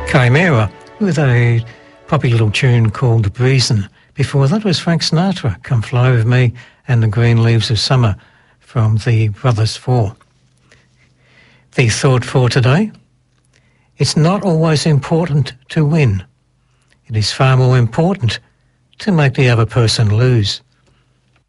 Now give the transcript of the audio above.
Chimera with a poppy little tune called Breezin'. Before that was Frank Sinatra, Come Fly With Me, and The Green Leaves of Summer from the Brothers Four. The thought for today: it's not always important to win. It is far more important to make the other person lose.